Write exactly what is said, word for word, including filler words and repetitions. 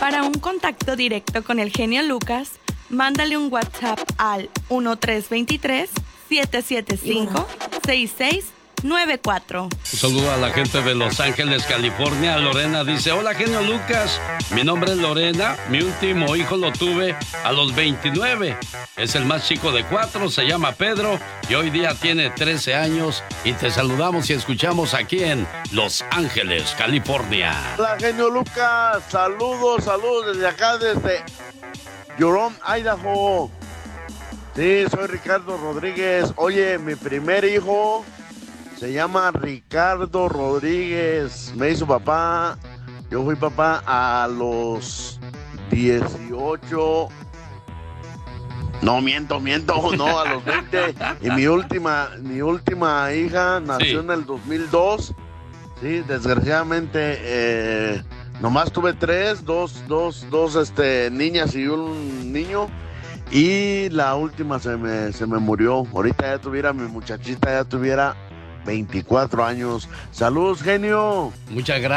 Para un contacto directo con el genio Lucas, mándale un WhatsApp al uno tres dos tres, siete siete cinco, seis seis nueve cuatro. Un saludo a la gente de Los Ángeles, California. Lorena dice: hola, genio Lucas, mi nombre es Lorena, mi último hijo lo tuve a los veintinueve, es el más chico de cuatro, se llama Pedro y hoy día tiene trece años y te saludamos y escuchamos aquí en Los Ángeles, California. Hola, genio Lucas, saludos, saludos desde acá, desde Jerome, Idaho. Sí, soy Ricardo Rodríguez. Oye, mi primer hijo se llama Ricardo Rodríguez. Me hizo papá. Yo fui papá a los dieciocho. No, miento, miento, no, a los veinte. Y mi última, mi última hija nació Sí. en el dos mil dos. Sí, desgraciadamente, eh, nomás tuve tres, dos, dos, dos este, niñas y un niño. Y la última se me, se me murió. Ahorita ya tuviera, mi muchachita ya tuviera veinticuatro años. Saludos, genio. Muchas gracias.